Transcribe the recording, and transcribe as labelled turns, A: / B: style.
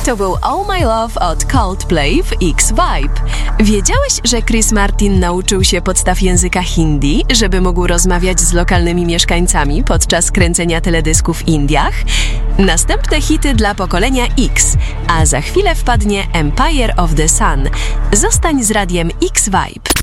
A: To był All My Love od Coldplay w X-Vibe. Wiedziałeś, że Chris Martin nauczył się podstaw języka hindi, żeby mógł rozmawiać z lokalnymi mieszkańcami podczas kręcenia teledysku w Indiach? Następne hity dla pokolenia X, a za chwilę wpadnie Empire of the Sun. Zostań z radiem X-Vibe.